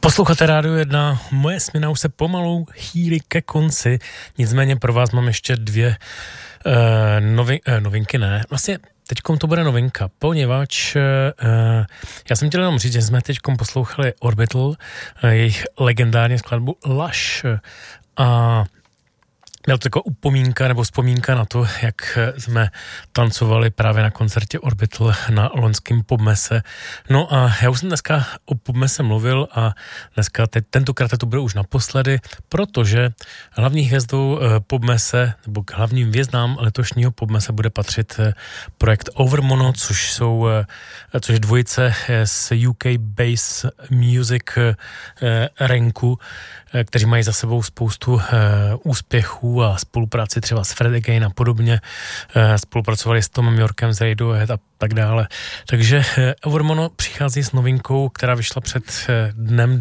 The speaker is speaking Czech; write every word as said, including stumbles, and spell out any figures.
Posloucháte Rádio jedna, moje směna už se pomalu chýlí ke konci, nicméně pro vás mám ještě dvě uh, novi, uh, novinky, ne, vlastně teďkom to bude novinka, poněvadž uh, já jsem chtěl jenom říct, že jsme teďkom poslouchali Orbital, uh, jejich legendární skladbu Lush a měl to jako upomínka nebo vzpomínka na to, jak jsme tancovali právě na koncertě Orbital na loňském Popmese. No a já už jsem dneska o Popmese mluvil a dneska teď, tentokrát to bude už naposledy, protože hlavní hvězdou Popmese nebo k hlavním hvězdám letošního Popmese bude patřit projekt Overmono, což jsou což je dvojice z U K Bass Music ranku, kteří mají za sebou spoustu úspěchů a spolupráci třeba s Fred Again a podobně. Spolupracovali s Tomem Yorkem z Radiohead a tak dále. Takže Overmono přichází s novinkou, která vyšla před dnem